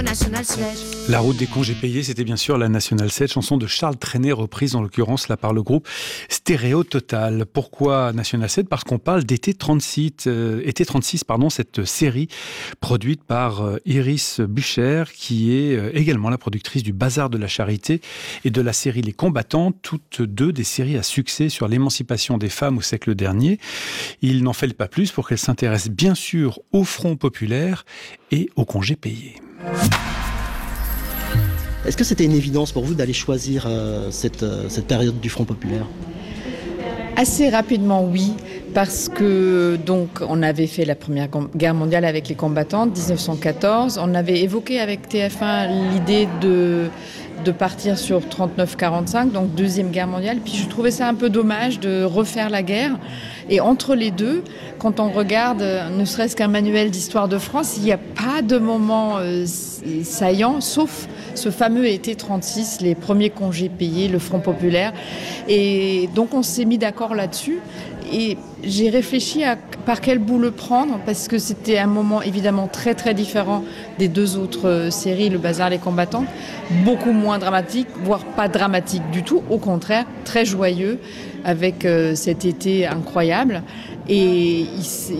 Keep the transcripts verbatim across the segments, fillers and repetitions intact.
National Sledge. La route des congés payés, c'était bien sûr la National Sledge, chanson de Charles Trenet, reprise en l'occurrence là par le groupe Stéréo Total. Pourquoi National Sledge ? Parce qu'on parle d'été trente-six, euh, été trente-six, pardon, cette série produite par euh, Iris Bucher, qui est euh, également la productrice du Bazar de la Charité et de la série Les Combattants, toutes deux des séries à succès sur l'émancipation des femmes au siècle dernier. Il n'en fallait pas plus pour qu'elle s'intéresse bien sûr au Front populaire et aux congés payés. Est-ce que c'était une évidence pour vous d'aller choisir euh, cette, euh, cette période du Front populaire ? Assez rapidement, oui, parce que donc on avait fait la Première Guerre mondiale avec les combattants, dix-neuf cent quatorze. On avait évoqué avec T F un l'idée de, de partir sur trente-neuf quarante-cinq, donc Deuxième Guerre mondiale. Puis je trouvais ça un peu dommage de refaire la guerre. Et entre les deux, quand on regarde ne serait-ce qu'un manuel d'histoire de France, il n'y a pas de moment euh, saillant, sauf ce fameux été trente-six, les premiers congés payés, le Front populaire. Et donc on s'est mis d'accord là-dessus. Et j'ai réfléchi à par quel bout le prendre, parce que c'était un moment évidemment très très différent des deux autres séries, Le Bazar, Les Combattants, beaucoup moins dramatique, voire pas dramatique du tout, au contraire, très joyeux, avec euh, cet été incroyable. Et il,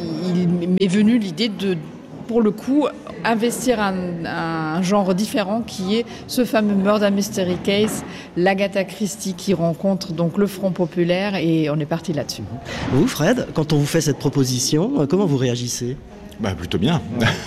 il m'est venu l'idée de, pour le coup, investir un, un genre différent qui est ce fameux Murder Mystery Case, l'Agatha Christie qui rencontre donc le Front populaire, et on est parti là-dessus. Vous, Fred, quand on vous fait cette proposition, comment vous réagissez ? Bah, plutôt bien.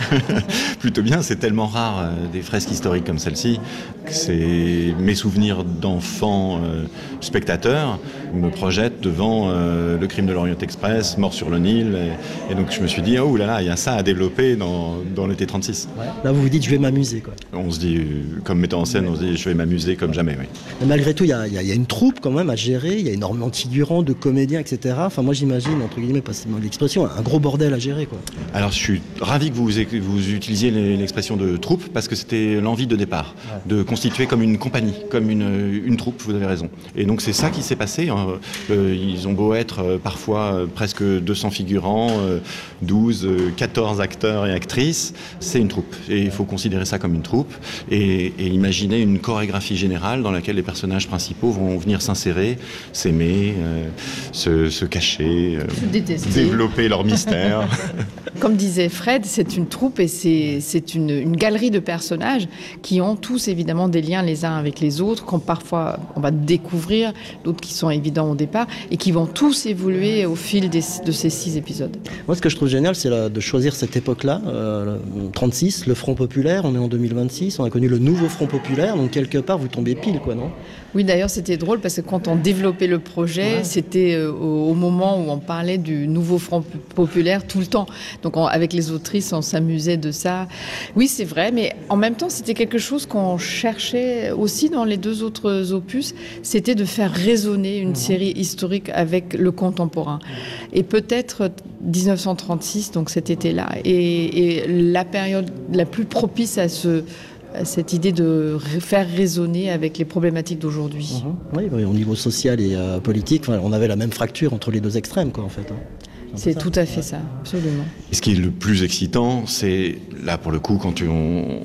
Plutôt bien, c'est tellement rare euh, des fresques historiques comme celle-ci que c'est mes souvenirs d'enfants euh, spectateurs me projettent devant euh, Le Crime de l'Orient Express, Mort sur le Nil, et, et donc je me suis dit oh là là, il y a ça à développer dans, dans l'été trente-six. Ouais. Là vous vous dites je vais m'amuser quoi. On se dit, comme metteur en scène, on se dit je vais m'amuser comme jamais. Oui. Mais malgré tout, il y a, y, a, y a une troupe quand même à gérer, il y a énormément de figurants, de comédiens, et cetera. Enfin moi j'imagine, entre guillemets, passez-moi l'expression, un gros bordel à gérer quoi. Alors je suis ravi que vous, vous utilisiez l'expression de troupe parce que c'était l'envie de départ, ouais. De constituer comme une compagnie, comme une, une troupe, vous avez raison. Et donc c'est ça qui s'est passé. Euh, ils ont beau être euh, parfois euh, presque deux cents figurants, euh, douze, quatorze acteurs et actrices, c'est une troupe. Et il faut considérer ça comme une troupe et, et imaginer une chorégraphie générale dans laquelle les personnages principaux vont venir s'insérer, s'aimer, euh, se, se cacher, euh, se développer leur mystère. Comme disait Fred, c'est une troupe et c'est, c'est une, une galerie de personnages qui ont tous évidemment des liens les uns avec les autres, qu'on parfois on va découvrir, d'autres qui sont évidents au départ, et qui vont tous évoluer au fil des, de ces six épisodes. Moi, ce que je trouve génial, c'est la, de choisir cette époque-là, euh, trente-six, le Front populaire, on est en deux mille vingt-six, on a connu le nouveau Front populaire, donc quelque part, vous tombez pile, quoi, non ? Oui, d'ailleurs, c'était drôle parce que quand on développait le projet, ouais. C'était euh, au, au moment où on parlait du nouveau Front populaire tout le temps. Donc, on, avec les autrices, on s'amusait de ça. Oui, c'est vrai, mais en même temps, c'était quelque chose qu'on cherchait aussi dans les deux autres opus, c'était de faire résonner une mmh. série historique avec le contemporain. Et peut-être dix-neuf cent trente-six, donc cet été-là, et, et la période la plus propice à ce... cette idée de faire résonner avec les problématiques d'aujourd'hui. Mmh. Oui, oui, au niveau social et euh, politique, on avait la même fracture entre les deux extrêmes, quoi, en fait. Hein. C'est tout à fait ça, absolument. Et ce qui est le plus excitant, c'est, là pour le coup, quand on,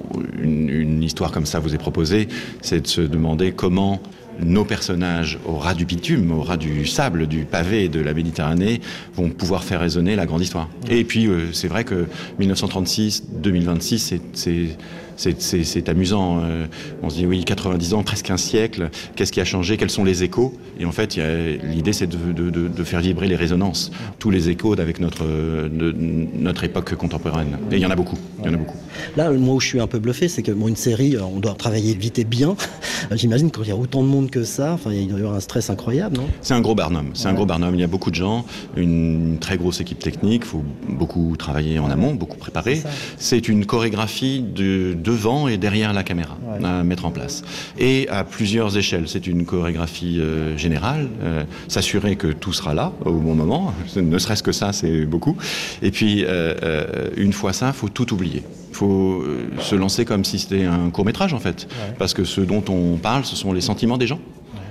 une, une histoire comme ça vous est proposée, c'est de se demander comment nos personnages au ras du bitume, au ras du sable, du pavé de la Méditerranée vont pouvoir faire résonner la grande histoire. Et puis euh, c'est vrai que dix-neuf cent trente-six deux mille vingt-six, c'est... c'est C'est, c'est, c'est amusant. Euh, on se dit, oui, quatre-vingt-dix ans, presque un siècle. Qu'est-ce qui a changé ? Quels sont les échos ? Et en fait, y a, l'idée, c'est de, de, de, de faire vibrer les résonances, tous les échos avec notre, de, notre époque contemporaine. Et il y en a beaucoup. Il y en a beaucoup. Là, moi où je suis un peu bluffé, c'est que bon, une série, on doit travailler vite et bien. J'imagine quand il y a autant de monde que ça, enfin, il doit y avoir un stress incroyable, non ? C'est un gros barnum. C'est ouais. un gros barnum. Il y a beaucoup de gens, une très grosse équipe technique. Il faut beaucoup travailler en amont, beaucoup préparer. C'est, c'est une chorégraphie de devant et derrière la caméra ouais. à mettre en place. Et à plusieurs échelles. C'est une chorégraphie euh, générale, euh, s'assurer que tout sera là au bon moment, ne serait-ce que ça, c'est beaucoup. Et puis, euh, euh, une fois ça, il faut tout oublier. Il faut euh, se lancer comme si c'était un court-métrage, en fait. Ouais. Parce que ce dont on parle, ce sont les sentiments des gens.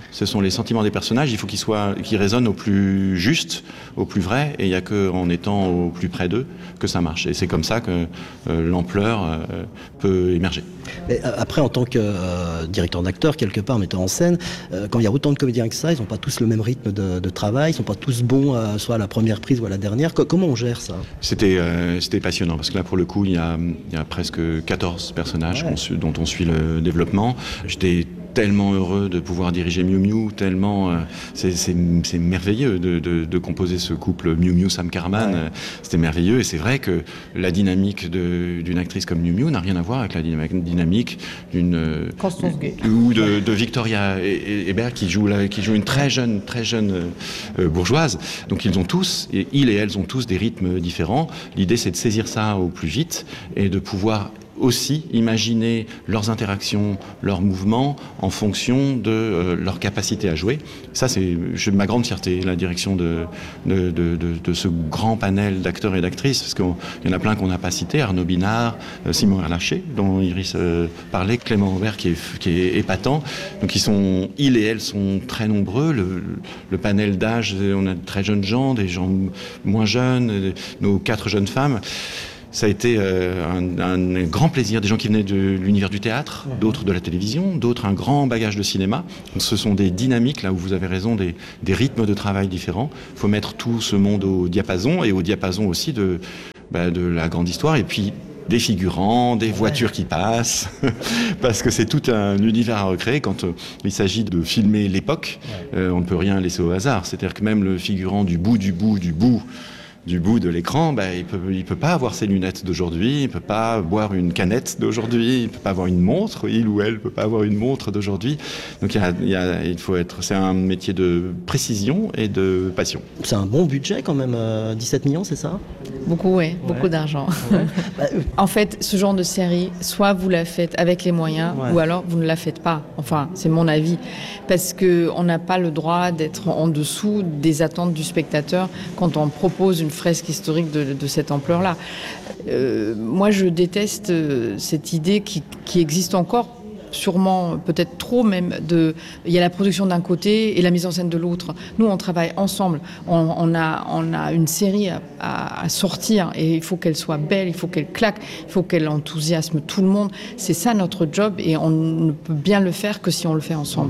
ce sont les sentiments des personnages, il faut qu'ils soient, qu'ils résonnent au plus juste, au plus vrai, et il n'y a qu'en étant au plus près d'eux que ça marche. Et c'est comme ça que euh, l'ampleur euh, peut émerger. Mais après, en tant que euh, directeur d'acteur, quelque part, metteur en scène, euh, quand il y a autant de comédiens que ça, ils n'ont pas tous le même rythme de, de travail, ils ne sont pas tous bons, euh, soit à la première prise ou à la dernière. Co- comment on gère ça ? C'était, euh, c'était passionnant, parce que là, pour le coup, il y a, il y a presque quatorze personnages ouais. qu'on su, dont on suit le développement. J'étais tellement heureux de pouvoir diriger Miu Miu, tellement euh, c'est, c'est, c'est merveilleux de, de, de composer ce couple Miu Miu Sam Carman. Ouais. C'était merveilleux, et c'est vrai que la dynamique de, d'une actrice comme Miu Miu n'a rien à voir avec la dynamique d'une Constance Gay ou de, de Victoria Hébert qui joue la, qui joue une très jeune très jeune euh, bourgeoise. Donc ils ont tous, et ils et elles ont tous des rythmes différents. L'idée, c'est de saisir ça au plus vite et de pouvoir aussi imaginer leurs interactions, leurs mouvements en fonction de euh, leur capacité à jouer. Ça, c'est je, ma grande fierté, la direction de, de, de, de, de ce grand panel d'acteurs et d'actrices, parce qu'il y en a plein qu'on n'a pas cités, Arnaud Binard, euh, Simon Erlaché, dont Iris euh, parlait, Clément Aubert, qui est, qui est épatant. Donc ils, sont, ils et elles sont très nombreux. Le, le panel d'âge, on a de très jeunes gens, des gens moins jeunes, nos quatre jeunes femmes. Ça a été euh, un, un grand plaisir, des gens qui venaient de l'univers du théâtre, mmh. d'autres de la télévision, d'autres un grand bagage de cinéma. Donc, ce sont des dynamiques, là où vous avez raison, des, des rythmes de travail différents. Il faut mettre tout ce monde au diapason, et au diapason aussi de, bah, de la grande histoire, et puis des figurants, des voitures qui passent, parce que c'est tout un univers à recréer. Quand euh, il s'agit de filmer l'époque, euh, on ne peut rien laisser au hasard. C'est-à-dire que même le figurant du bout, du bout, du bout, du bout de l'écran, bah, il peut, il peut pas avoir ses lunettes d'aujourd'hui, il peut pas boire une canette d'aujourd'hui, il peut pas avoir une montre, il ou elle peut pas avoir une montre d'aujourd'hui. Donc il y a, il y a, il faut être, c'est un métier de précision et de passion. C'est un bon budget quand même, euh, dix-sept millions, c'est ça ? Beaucoup, oui, beaucoup ouais. d'argent. Ouais. En fait, ce genre de série, soit vous la faites avec les moyens, ouais. ou alors vous ne la faites pas. Enfin, c'est mon avis. Parce qu'on n'a pas le droit d'être en dessous des attentes du spectateur quand on propose une fresque historique de, de cette ampleur-là. Euh, moi, je déteste cette idée qui, qui existe encore, sûrement, peut-être trop même, de, il y a la production d'un côté et la mise en scène de l'autre. Nous, on travaille ensemble. On, on, a, on a une série à, à, à sortir et il faut qu'elle soit belle, il faut qu'elle claque, il faut qu'elle enthousiasme tout le monde. C'est ça notre job et on ne peut bien le faire que si on le fait ensemble.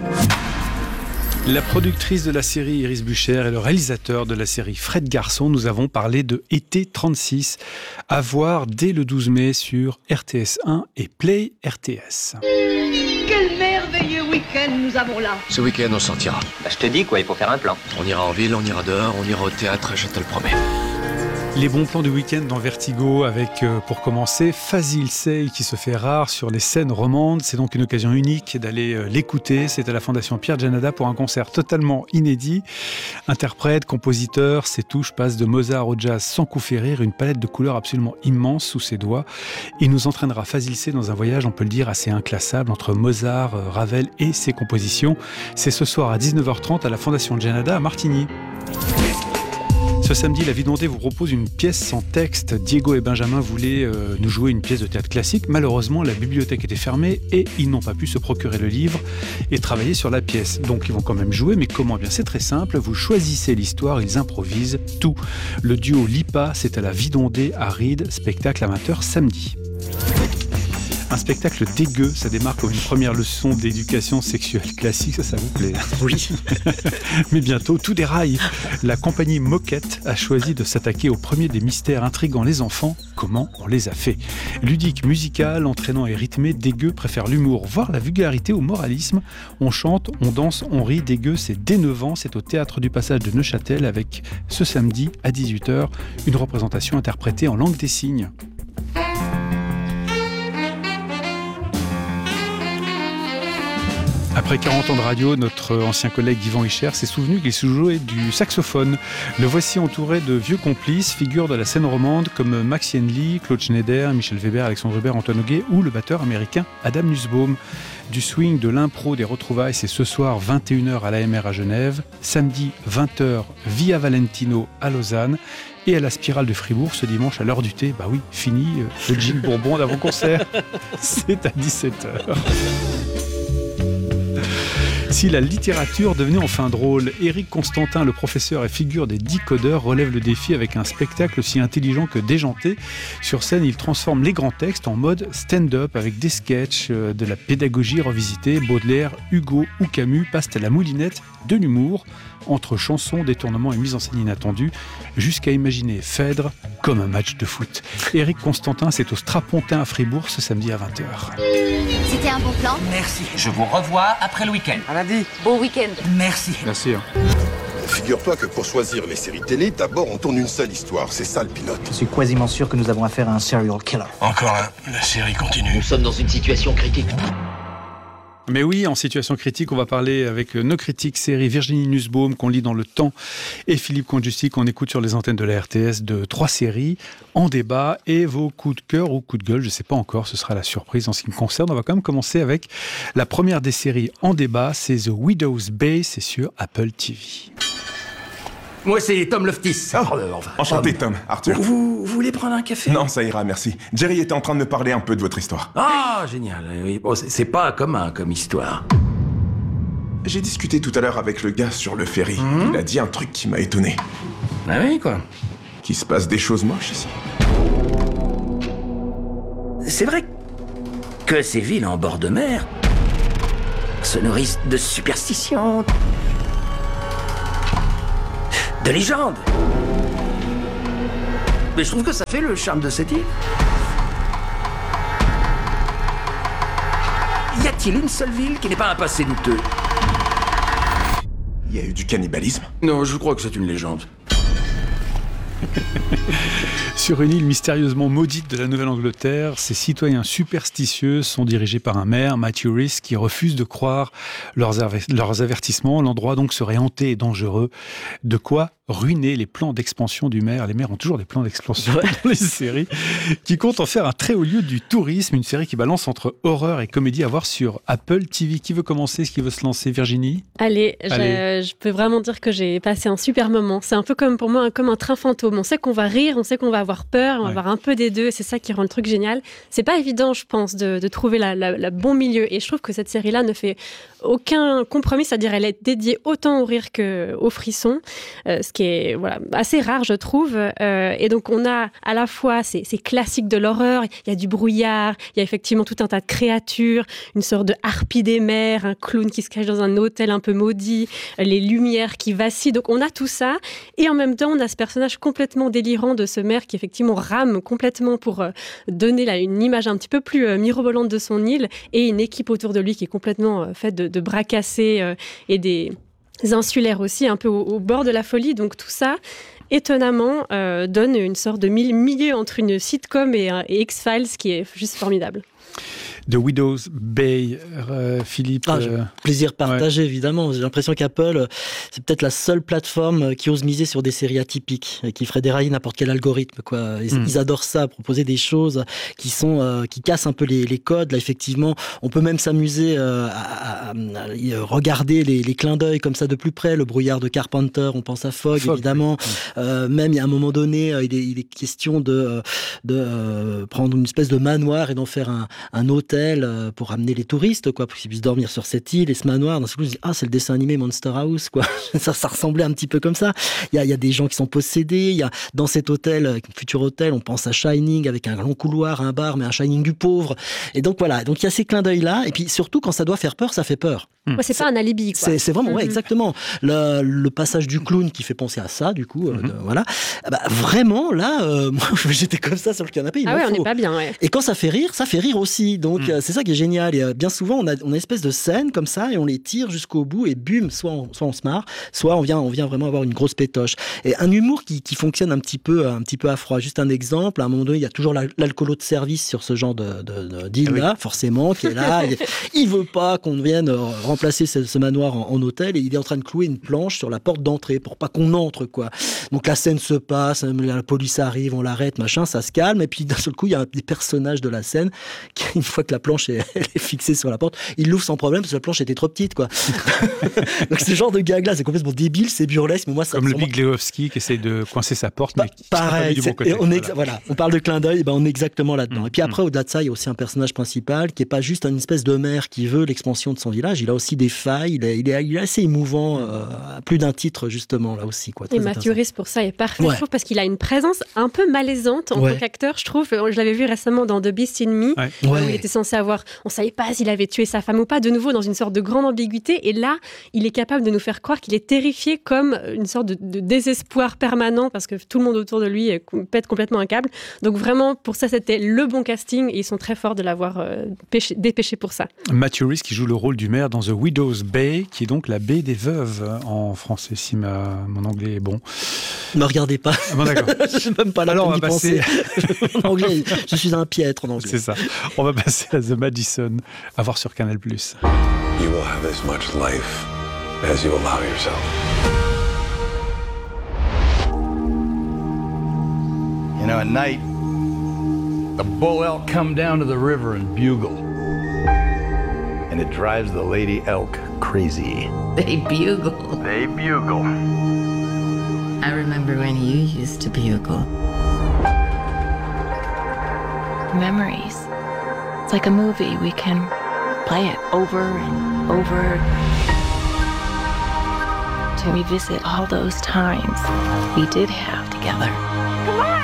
La productrice de la série Iris Bucher et le réalisateur de la série Fred Garçon, nous avons parlé de Été trente-six, à voir dès le douze mai sur R T S un et Play R T S. Quel merveilleux week-end nous avons là! Ce week-end, on sortira. Bah, je te dis quoi, il faut faire un plan. On ira en ville, on ira dehors, on ira au théâtre, je te le promets. Les bons plans du week-end dans Vertigo avec, euh, pour commencer, Fazil Say qui se fait rare sur les scènes romandes. C'est donc une occasion unique d'aller euh, l'écouter. C'est à la Fondation Pierre Giannadat pour un concert totalement inédit. Interprète, compositeur, ses touches passent de Mozart au jazz sans coup férir, une palette de couleurs absolument immense sous ses doigts. Il nous entraînera Fazil Say dans un voyage, on peut le dire, assez inclassable entre Mozart, euh, Ravel et ses compositions. C'est ce soir à dix-neuf heures trente à la Fondation Giannadat à Martigny. Ce samedi, La Vie d'Ondée vous propose une pièce sans texte. Diego et Benjamin voulaient euh, nous jouer une pièce de théâtre classique. Malheureusement, la bibliothèque était fermée et ils n'ont pas pu se procurer le livre et travailler sur la pièce. Donc ils vont quand même jouer, mais comment ? Bien, c'est très simple. Vous choisissez l'histoire, ils improvisent tout. Le duo Lipa, c'est à La Vie d'Ondée à Ried, spectacle amateur samedi. Un spectacle dégueu, ça démarre comme une première leçon d'éducation sexuelle classique, ça, ça vous plaît ? Oui. Mais bientôt, tout déraille. La compagnie Moquette a choisi de s'attaquer au premier des mystères intrigants les enfants. Comment on les a fait ? Ludique, musical, entraînant et rythmé, Dégueu préfère l'humour, voire la vulgarité au moralisme. On chante, on danse, on rit. Dégueu, c'est dès neuf ans, c'est au Théâtre du Passage de Neuchâtel avec ce samedi à dix-huit heures, une représentation interprétée en langue des signes. Après quarante ans de radio, notre ancien collègue Yvan Hicher s'est souvenu qu'il se jouait du saxophone. Le voici entouré de vieux complices, figures de la scène romande comme Max Henley, Claude Schneider, Michel Weber, Alexandre Hubert, Antoine Auguet ou le batteur américain Adam Nussbaum. Du swing, de l'impro, des retrouvailles, c'est ce soir vingt et une heures à l'A M R à Genève, samedi vingt heures Via Valentino à Lausanne et à la Spirale de Fribourg ce dimanche à l'heure du thé. Bah oui, fini le gin bourbon d'avant-concert. C'est à dix-sept heures. Si la littérature devenait enfin drôle, Éric Constantin, le professeur et figure des dix codeurs, relève le défi avec un spectacle aussi intelligent que déjanté. Sur scène, il transforme les grands textes en mode stand-up avec des sketchs, de la pédagogie revisitée. Baudelaire, Hugo ou Camus passent à la moulinette de l'humour, entre chansons, détournements et mise en scène inattendue, jusqu'à imaginer Phèdre comme un match de foot. Éric Constantin, c'est au Strapontin à Fribourg ce samedi à vingt heures. C'était un bon plan. Merci. Je vous revois après le week-end. À lundi. Bon week-end. Merci. Merci. Hein. Figure-toi que pour choisir les séries télé, d'abord on tourne une seule histoire. C'est ça le pilote. Je suis quasiment sûr que nous avons affaire à un serial killer. Encore un. La série continue. Nous sommes dans une situation critique. Mais oui, en situation critique, on va parler avec nos critiques séries Virginie Nussbaum, qu'on lit dans Le Temps, et Philippe Congiusti, qu'on écoute sur les antennes de la R T S, de trois séries en débat, et vos coups de cœur ou coups de gueule, je ne sais pas encore, ce sera la surprise en ce qui me concerne. On va quand même commencer avec la première des séries en débat, c'est The Widow's Bay, c'est sur Apple T V. Moi, c'est Tom Loftis. Oh, enchanté, Tom. Arthur. Vous, vous voulez prendre un café? Non, ça ira, merci. Jerry était en train de me parler un peu de votre histoire. Ah, génial. Oui, bon, c'est, c'est pas commun comme histoire. J'ai discuté tout à l'heure avec le gars sur le ferry. Mmh. Il a dit un truc qui m'a étonné. Ah oui, quoi? Qu'il se passe des choses moches ici. C'est vrai que ces villes en bord de mer se nourrissent de superstitions, de légendes. Mais je trouve que ça fait le charme de cette île. Y a-t-il une seule ville qui n'ait pas un passé douteux? Il y a eu du cannibalisme? Non, je crois que c'est une légende. Sur une île mystérieusement maudite de la Nouvelle-Angleterre, ces citoyens superstitieux sont dirigés par un maire, Matthew Rhys, qui refuse de croire leurs, aver- leurs avertissements. L'endroit donc serait hanté et dangereux. De quoi ruiner les plans d'expansion du maire. Les maires ont toujours des plans d'expansion ouais. dans les séries, qui comptent en faire un très haut lieu du tourisme. Une série qui balance entre horreur et comédie à voir sur Apple T V. Qui veut commencer? Est-ce qui veut se lancer? Virginie? Allez, Allez. Je, je peux vraiment dire que j'ai passé un super moment. C'est un peu comme pour moi comme un train fantôme. On sait qu'on va rire, on sait qu'on va avoir peur, on va ouais. avoir un peu des deux. C'est ça qui rend le truc génial. C'est pas évident, je pense, de, de trouver la, la, la bon milieu. Et je trouve que cette série-là ne fait aucun compromis. C'est-à-dire, elle est dédiée autant au rire qu'au frisson, euh, ce qui est voilà assez rare, je trouve. Euh, et donc, on a à la fois ces, ces classiques de l'horreur. Il y a du brouillard, il y a effectivement tout un tas de créatures, une sorte de harpie des mers, un clown qui se cache dans un hôtel un peu maudit, les lumières qui vacillent. Donc, on a tout ça. Et en même temps, on a ce personnage complètement délirant de ce maire qui, effectivement, rame complètement pour euh, donner là, une image un petit peu plus euh, mirobolante de son île, et une équipe autour de lui qui est complètement euh, faite de, de bras cassés euh, et des insulaires aussi, un peu au, au bord de la folie. Donc tout ça, étonnamment, euh, donne une sorte de milieu entre une sitcom et, et X-Files qui est juste formidable. The Widow's Bay, euh, Philippe. Ah, euh... Plaisir partagé, ouais. évidemment. J'ai l'impression qu'Apple, c'est peut-être la seule plateforme qui ose miser sur des séries atypiques, qui ferait dérailler n'importe quel algorithme, quoi. Ils, mm. ils adorent ça, proposer des choses qui sont, euh, qui cassent un peu les, les codes. Là, effectivement, on peut même s'amuser euh, à, à, à regarder les, les clins d'œil comme ça de plus près. Le brouillard de Carpenter, on pense à Fogg, Fogg évidemment. Oui. Euh, même, il y a un moment donné, il est, il est question de, de euh, prendre une espèce de manoir et d'en faire un, un hôtel pour amener les touristes, quoi, pour qu'ils puissent dormir sur cette île. Et ce manoir, dans ce coup, je me dis, ah, c'est le dessin animé Monster House, quoi. ça, ça ressemblait un petit peu comme ça. Il y a, il y a des gens qui sont possédés. Il y a, dans cet hôtel, futur hôtel, on pense à Shining, avec un long couloir, un bar, mais un Shining du pauvre. Et donc, voilà. Donc, il y a ces clins d'œil-là. Et puis, surtout, quand ça doit faire peur, ça fait peur. Ouais, c'est, c'est pas un alibi, quoi. C'est, c'est vraiment, mm-hmm. ouais, exactement. Le, le passage du clown qui fait penser à ça, du coup, mm-hmm. euh, de, voilà. Bah, vraiment, là, euh, moi, j'étais comme ça sur le canapé. Ah ouais, faut. On n'est pas bien, ouais. Et quand ça fait rire, ça fait rire aussi. Donc, mm. euh, c'est ça qui est génial. Et euh, bien souvent, on a, on a une espèce de scène comme ça et on les tire jusqu'au bout et bum, soit on, soit on se marre, soit on vient, on vient vraiment avoir une grosse pétoche. Et un humour qui, qui fonctionne un petit peu, un petit peu à froid. Juste un exemple, à un moment donné, il y a toujours la, l'alcoolo de service sur ce genre de, de, de deal-là, ah oui. forcément, qui est là. il, il veut pas qu'on vienne remplacer ce, ce manoir en, en hôtel et il est en train de clouer une planche sur la porte d'entrée pour pas qu'on entre, quoi. Donc la scène se passe, la police arrive, on l'arrête, machin, ça se calme. Et puis d'un seul coup, il y a des personnages de la scène qui, une fois que la planche est, elle est fixée sur la porte, il l'ouvre sans problème parce que la planche était trop petite, quoi. Donc ce genre de gag-là, c'est complètement débile, c'est burlesque, mais moi ça. Comme le Big Lebowski qui essaie de coincer sa porte, bah, mais qui pareil. Du bon côté. On est, voilà. voilà, on parle de clin d'œil, ben on est exactement là-dedans. Mmh, et puis après, mmh. au-delà de ça, il y a aussi un personnage principal qui est pas juste une espèce de maire qui veut l'expansion de son village. Il a aussi aussi des failles. Il est, il est, il est assez émouvant, euh, à plus d'un titre justement là aussi. Quoi, et Matthew Rhys pour ça est parfait, ouais. je trouve, parce qu'il a une présence un peu malaisante en ouais. tant qu'acteur, je trouve. Je l'avais vu récemment dans The Beast in Me, ouais. où ouais. il était censé avoir, on savait pas s'il avait tué sa femme ou pas, de nouveau dans une sorte de grande ambiguïté. Et là, il est capable de nous faire croire qu'il est terrifié, comme une sorte de, de désespoir permanent, parce que tout le monde autour de lui pète complètement un câble. Donc vraiment, pour ça, c'était le bon casting, et ils sont très forts de l'avoir euh, pêché, dépêché pour ça. Matthew Rhys qui joue le rôle du maire dans The Widow's Bay, qui est donc la baie des veuves en français, si ma, mon anglais est bon. Ne me regardez pas. Ah bon, d'accord. Je suis même pas là Alors, pour on y va passer... penser. En anglais, je suis un piètre en anglais. C'est ça. On va passer à The Madison, à voir sur Canal plus. You will have as much life as you allow yourself. You know, at night, the bull elk come down to the river and bugle. And it drives the lady elk crazy. They bugle. They bugle. I remember when you used to bugle. Memories. It's like a movie. We can play it over and over to revisit all those times we did have together. Come on!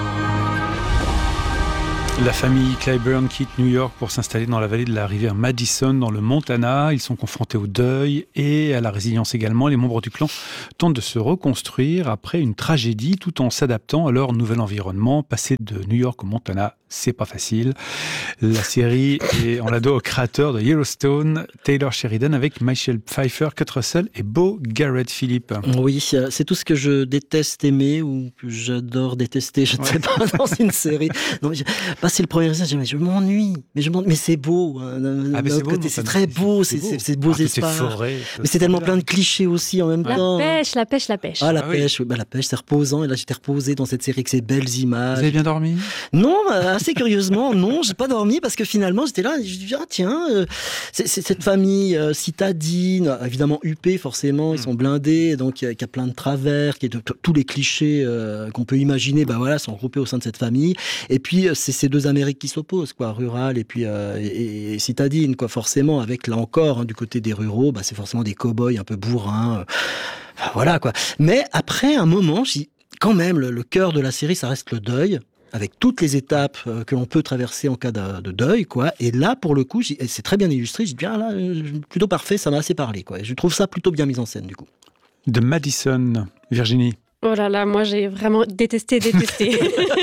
La famille Clyburn quitte New York pour s'installer dans la vallée de la rivière Madison, dans le Montana. Ils sont confrontés au deuil et à la résilience également. Les membres du clan tentent de se reconstruire après une tragédie tout en s'adaptant à leur nouvel environnement. Passer de New York au Montana, c'est pas facile. La série est en l'ado au créateur de Yellowstone, Taylor Sheridan, avec Michelle Pfeiffer, Kurt Russell et Beau Garrett Philippe. Oui, c'est tout ce que je déteste aimer ou que j'adore détester, je ne sais pas, dans une série. Non, je, passer le premier épisode, je, je m'ennuie, mais, je m'ennuie, mais c'est beau. Hein, ah, mais c'est, beau côté, c'est très beau, c'est, c'est, c'est beaux ah, espaces. Forêts, mais c'est tellement plein de clichés aussi en même la temps. La pêche, la pêche, la pêche. Ah, la ah, pêche, oui. oui, bah, la pêche, c'est reposant. Et là, j'étais reposé dans cette série avec ces belles images. Vous avez bien dormi ? Non, assez curieusement, non, j'ai pas dormi parce que finalement, j'étais là, je me dis, ah tiens, euh, c'est, c'est cette famille euh, citadine, évidemment huppée, forcément, ils sont blindés, donc il y, y a plein de travers, qui est de, de, tous les clichés euh, qu'on peut imaginer, bah voilà, sont regroupés au sein de cette famille. Et puis, c'est ces deux Amériques qui s'opposent, quoi, rurales et puis euh, et, et citadines, quoi, forcément, avec là encore, hein, du côté des ruraux, bah, c'est forcément des cow-boys un peu bourrins, euh, enfin, voilà, quoi. Mais après un moment, j'ai quand même, le, le cœur de la série, ça reste le deuil, avec toutes les étapes euh, que l'on peut traverser en cas de, de deuil, quoi. Et là, pour le coup, c'est très bien illustré. Je dis, ah là, plutôt parfait, ça m'a assez parlé, quoi. Et je trouve ça plutôt bien mis en scène, du coup. De Madison, Virginie. Oh là là, moi j'ai vraiment détesté, détesté.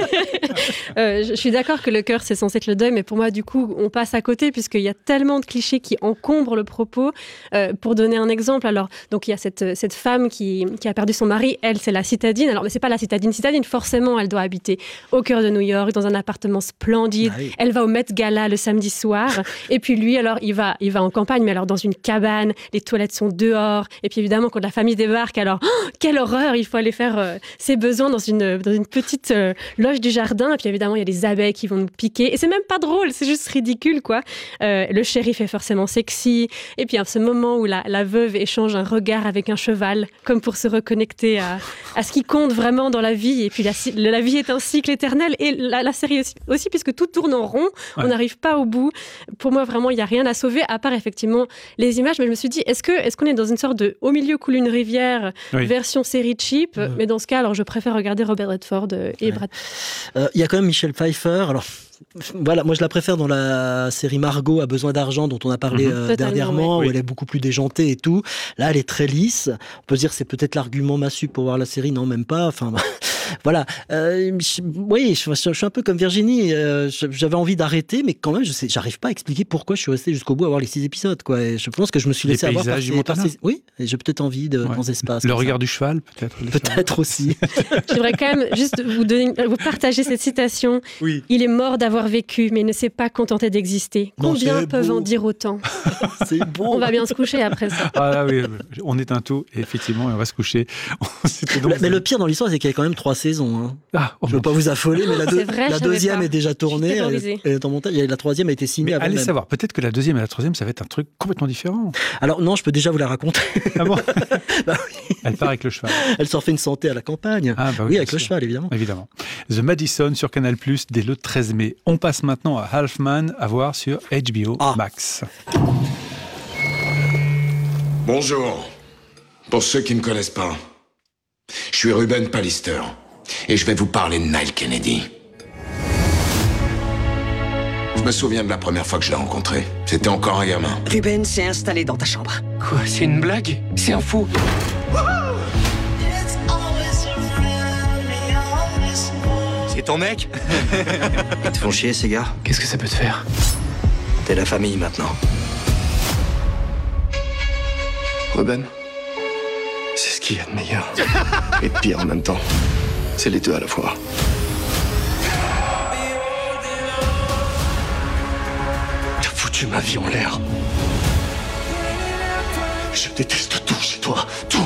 euh, je suis d'accord que le cœur c'est censé être le deuil, mais pour moi du coup on passe à côté puisqu'il y a tellement de clichés qui encombrent le propos. Euh, pour donner un exemple, alors donc il y a cette, cette femme qui, qui a perdu son mari, elle c'est la citadine, alors mais c'est pas la citadine citadine, forcément elle doit habiter au cœur de New York, dans un appartement splendide, ah oui. Elle va au Met Gala le samedi soir, et puis lui alors il va, il va en campagne, mais alors dans une cabane, les toilettes sont dehors, et puis évidemment quand la famille débarque, alors oh, quelle horreur, il faut aller faire Euh, ses besoins dans une, dans une petite euh, loge du jardin, et puis évidemment il y a des abeilles qui vont nous piquer, et c'est même pas drôle, c'est juste ridicule quoi. Euh, le shérif est forcément sexy, et puis à ce moment où la, la veuve échange un regard avec un cheval, comme pour se reconnecter à, à ce qui compte vraiment dans la vie, et puis la, la vie est un cycle éternel, et la, la série aussi, aussi, puisque tout tourne en rond, ouais. On n'arrive pas au bout. Pour moi vraiment il n'y a rien à sauver, à part effectivement les images, mais je me suis dit, est-ce, que, est-ce qu'on est dans une sorte de au milieu coule une rivière, oui. Version série cheap, mmh. Mais dans ce cas, alors je préfère regarder Robert Redford et ouais. Brad. Il euh, y a quand même Michelle Pfeiffer. Alors voilà, moi je la préfère dans la série Margot a besoin d'argent dont on a parlé mmh. euh, dernièrement, oui. Où elle est beaucoup plus déjantée et tout. Là, elle est très lisse. On peut se dire c'est peut-être l'argument massu pour voir la série, non même pas. Enfin. Voilà, euh, je, oui, je, je, je suis un peu comme Virginie, euh, j'avais envie d'arrêter, mais quand même, je sais, j'arrive pas à expliquer pourquoi je suis resté jusqu'au bout à voir les six épisodes, quoi. Et je pense que je me suis laissé les avoir par ces, par ces... Oui, et j'ai peut-être envie de ouais. Dans espace. Le regard ça. Du cheval, peut-être. Peut-être aussi. J'aimerais quand même juste vous, donner, vous partager cette citation. Oui. Il est mort d'avoir vécu, mais il ne s'est pas contenté d'exister. Non, combien peuvent beau. En dire autant? C'est beau. On va bien se coucher après ça. Ah là, oui, on éteint tout, et effectivement, on va se coucher. donc... Mais le pire dans l'histoire, c'est qu'il y a quand même trois saisons. Hein. Ah, oh je ne veux pas vous affoler, mais la, deux, vrai, la deuxième est déjà tournée, elle, elle est en montage, et la troisième a été signée mais avant allez même. savoir, peut-être que la deuxième et la troisième, ça va être un truc complètement différent. Alors non, je peux déjà vous la raconter. Ah bon? Bah oui. Elle part avec le cheval. Elle s'en fait une santé à la campagne. Ah bah oui, oui avec sûr. Le cheval, évidemment. Évidemment. The Madison sur Canal plus, dès le treize mai. On passe maintenant à Halfman, à voir sur H B O ah. Max. Bonjour. Pour ceux qui ne me connaissent pas, je suis Ruben Pallister et je vais vous parler de Nile Kennedy. Je me souviens de la première fois que je l'ai rencontré. C'était encore un gamin. Ruben s'est installé dans ta chambre. Quoi, c'est une blague? C'est un fou. C'est ton mec? Ils te font chier, ces gars? Qu'est-ce que ça peut te faire? T'es la famille maintenant. Ruben, c'est ce qu'il y a de meilleur. Et de pire en même temps. C'est les deux à la fois. T'as foutu ma vie en l'air. Je déteste tout chez toi. Tout.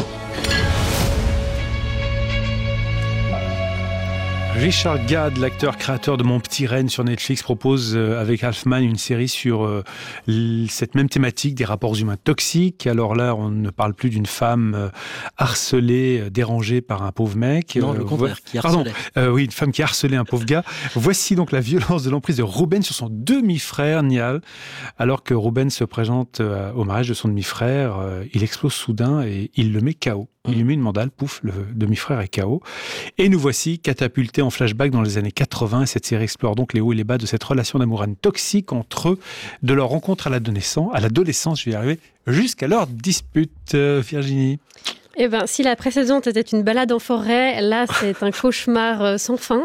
Richard Gad, l'acteur créateur de Mon Petit Renne sur Netflix, propose avec Halfman une série sur cette même thématique des rapports humains toxiques. Alors là, on ne parle plus d'une femme harcelée, dérangée par un pauvre mec. Non, le contraire, qui harcelait. Pardon, euh, oui, une femme qui harcelait un pauvre gars. Voici donc la violence de l'emprise de Ruben sur son demi-frère, Niall. Alors que Ruben se présente au mariage de son demi-frère, il explose soudain et il le met K O. Il lui met une mandale, pouf, le demi-frère est K O. Et nous voici catapultés en flashback dans les années quatre-vingts. Et cette série explore donc les hauts et les bas de cette relation d'amour toxique entre eux, de leur rencontre à l'adolescence, à l'adolescence, je vais y arriver, jusqu'à leur dispute. Euh, Virginie. Eh ben, si la précédente était une balade en forêt, là, c'est un cauchemar sans fin.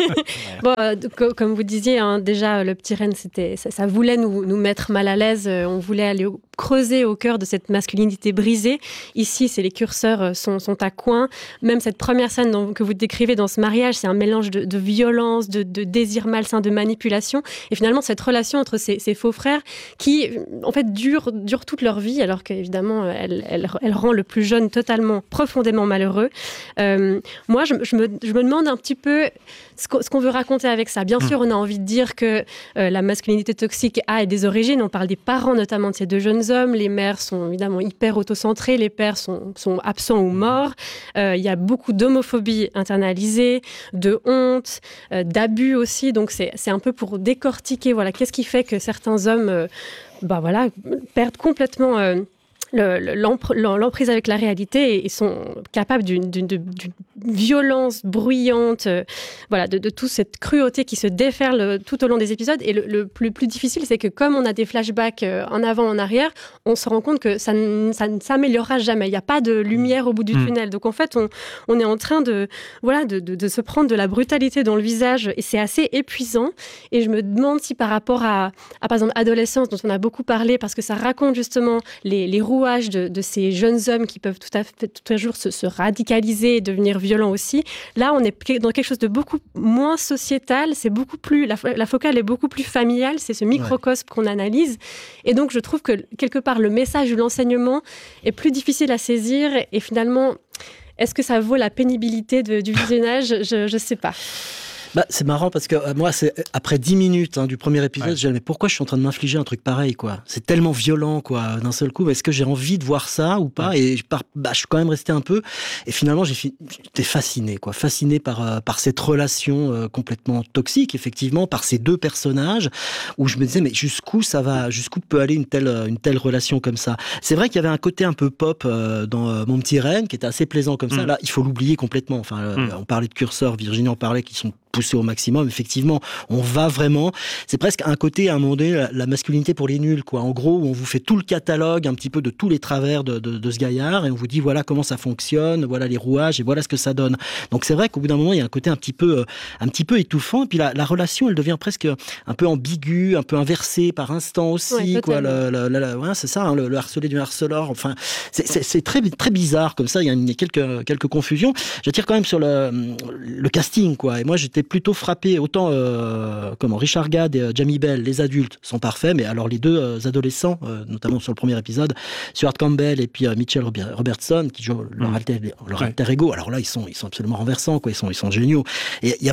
Bon, euh, comme vous disiez, hein, déjà, Le Petit Renne, c'était, ça, ça voulait nous, nous mettre mal à l'aise. On voulait aller au, creuser au cœur de cette masculinité brisée. Ici, c'est les curseurs sont, sont à coin. Même cette première scène dont, que vous décrivez dans ce mariage, c'est un mélange de, de violence, de, de désir malsain, de manipulation. Et finalement, cette relation entre ces, ces faux frères qui, en fait, dure, dure toute leur vie, alors qu'évidemment, elle, elle, elle rend le plus jeune totalement profondément malheureux. Euh, moi, je, je, me, je me demande un petit peu ce qu'on, ce qu'on veut raconter avec ça. Bien mmh. sûr, on a envie de dire que euh, la masculinité toxique a des origines. On parle des parents, notamment de ces deux jeunes hommes. Les mères sont évidemment hyper autocentrées. Les pères sont, sont absents ou morts. Euh, il y a beaucoup d'homophobie internalisée, de honte, euh, d'abus aussi. Donc, c'est, c'est un peu pour décortiquer, voilà, qu'est-ce qui fait que certains hommes euh, bah, voilà, perdent complètement... Euh, Le, l'emprise avec la réalité et sont capables d'une, d'une, d'une violence bruyante, euh, voilà, de, de toute cette cruauté qui se déferle tout au long des épisodes. Et le, le plus, plus difficile, c'est que comme on a des flashbacks en avant, en arrière, on se rend compte que ça, n- ça ne s'améliorera jamais. Il n'y a pas de lumière au bout du mmh. tunnel. Donc en fait, on, on est en train de, voilà, de, de, de se prendre de la brutalité dans le visage et c'est assez épuisant. Et je me demande si par rapport à, à par exemple, Adolescence, dont on a beaucoup parlé, parce que ça raconte justement les, les rouages De, de ces jeunes hommes qui peuvent tout à fait tout à jour se, se radicaliser et devenir violents aussi. Là, on est dans quelque chose de beaucoup moins sociétal. C'est beaucoup plus la, la focale est beaucoup plus familiale. C'est ce microcosme ouais. qu'on analyse. Et donc, je trouve que quelque part le message ou l'enseignement est plus difficile à saisir. Et finalement, est-ce que ça vaut la pénibilité de, du visionnage ? Je ne sais pas. Bah, c'est marrant parce que euh, moi, c'est après dix minutes hein, du premier épisode, ouais. je me dis mais pourquoi je suis en train de m'infliger un truc pareil quoi ? C'est tellement violent quoi, d'un seul coup. Est-ce que j'ai envie de voir ça ou pas ? Ouais. Et je, par, bah, je suis quand même resté un peu. Et finalement, j'ai fi... j'étais fasciné quoi, fasciné par euh, par cette relation euh, complètement toxique, effectivement, par ces deux personnages où je me disais mais jusqu'où ça va, jusqu'où peut aller une telle une telle relation comme ça ? C'est vrai qu'il y avait un côté un peu pop euh, dans euh, Mon Petit Renne qui était assez plaisant comme mmh. ça. Là, il faut l'oublier complètement. Enfin, euh, mmh. on parlait de curseurs, Virginie en parlait, qui sont poussé au maximum. Effectivement, on va vraiment... C'est presque un côté, à un moment donné, la, la masculinité pour les nuls, quoi. En gros, on vous fait tout le catalogue, un petit peu de tous les travers de, de, de ce gaillard, et on vous dit, voilà comment ça fonctionne, voilà les rouages, et voilà ce que ça donne. Donc c'est vrai qu'au bout d'un moment, il y a un côté un petit peu, un petit peu étouffant, et puis la, la relation, elle devient presque un peu ambiguë, un peu inversée par instant aussi, ouais, quoi. Le, le, le, le, ouais, c'est ça, hein, le, le harcelé du harceleur. Enfin, c'est, c'est, c'est très, très bizarre, comme ça, il y a, il y a quelques, quelques confusions. J'attire quand même sur le, le casting, quoi. Et moi, j'étais plutôt frappé, autant euh, comment Richard Gad et euh, Jamie Bell, les adultes sont parfaits, mais alors les deux euh, adolescents, euh, notamment sur le premier épisode, Stuart Campbell et puis euh, Mitchell Robertson, qui jouent leur, mmh. alter, leur ouais. alter ego, alors là ils sont ils sont absolument renversants, quoi, ils sont ils sont géniaux. Et il y a vraiment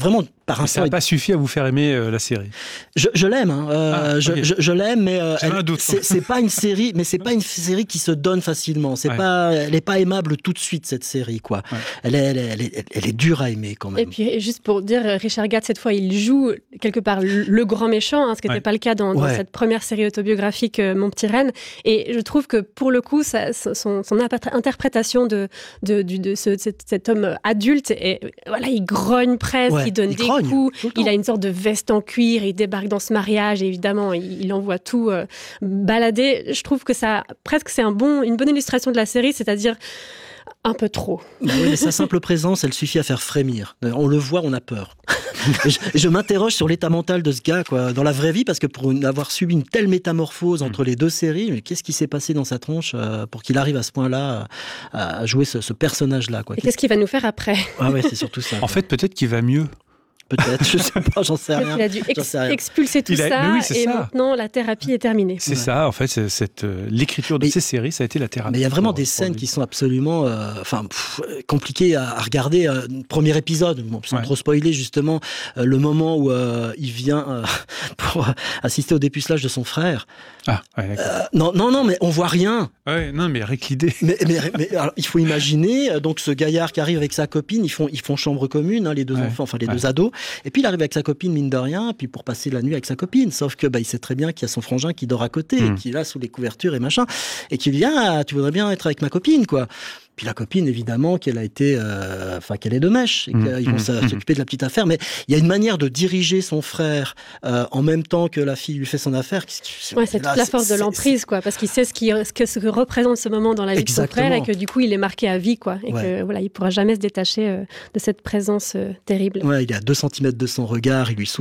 par un Ça n'a pas suffi à vous faire aimer euh, la série. Je, je l'aime, hein. euh, ah, je, okay. je, je l'aime, mais euh, elle, un doute. C'est, c'est pas une série, mais c'est pas une série qui se donne facilement. C'est ouais. pas, elle est pas aimable tout de suite cette série, quoi. Ouais. Elle, est, elle, est, elle, est, elle est dure à aimer quand même. Et puis juste pour dire, Richard Gatt cette fois, il joue quelque part le grand méchant, hein, ce qui n'était ouais. pas le cas dans, dans ouais. cette première série autobiographique euh, Mon petit Renne. Et je trouve que pour le coup, ça, son, son interprétation de, de, de, de ce, cet, cet homme adulte, et voilà, il grogne presque, ouais. il donne il des grogne, coups, il a une sorte de veste en cuir, il débarque dans ce mariage, et évidemment, il, il envoie tout euh, balader. Je trouve que ça, presque, c'est un bon, une bonne illustration de la série, c'est-à-dire un peu trop. Bah oui, mais sa simple présence, elle suffit à faire frémir. On le voit, on a peur. je, je m'interroge sur l'état mental de ce gars, quoi, dans la vraie vie, parce que pour une, avoir subi une telle métamorphose entre mmh. les deux séries, mais qu'est-ce qui s'est passé dans sa tronche euh, pour qu'il arrive à ce point-là à, à jouer ce, ce personnage-là, quoi. Et qu'est-ce qu'il va nous faire après ? Ah ouais, c'est surtout ça. En fait, peut-être qu'il va mieux. Peut-être, je sais pas, j'en sais rien. Il a dû ex- expulser tout a, ça, oui, et ça. Maintenant la thérapie est terminée. C'est ouais. ça, en fait, c'est, cette, euh, l'écriture de mais, ces séries, ça a été la thérapie. Mais il y a vraiment des scènes qui sont absolument euh, enfin, pff, compliquées à, à regarder. Euh, premier épisode, bon, sans ouais. trop spoiler, justement, euh, le moment où euh, il vient euh, pour assister au dépucelage de son frère. Ah, ouais, d'accord. Euh, non, non, non, mais on voit rien. Ouais, non, mais rien que l'idée. Mais, mais, mais alors, il faut imaginer, donc ce gaillard qui arrive avec sa copine, ils font, ils font chambre commune, hein, les deux ouais. enfants, enfin les ouais. deux ados. Et puis il arrive avec sa copine, mine de rien, puis pour passer la nuit avec sa copine. Sauf que bah, il sait très bien qu'il y a son frangin qui dort à côté, mmh. qui est là sous les couvertures et machin, et qui vient, ah, tu voudrais bien être avec ma copine, quoi. Puis la copine, évidemment, qu'elle a été, euh, enfin qu'elle est de mèche, et qu'ils vont mmh. s'occuper de la petite affaire. Mais il y a une manière de diriger son frère euh, en même temps que la fille lui fait son affaire. Ouais, c'est là, toute la force c'est, de l'emprise, c'est... quoi, parce qu'il sait ce, qui, ce, que, ce que représente ce moment dans la vie Exactement. de son frère, et que du coup, il est marqué à vie, quoi, et ouais. que voilà, il pourra jamais se détacher euh, de cette présence euh, terrible. Ouais, il est à deux centimètres de son regard, il lui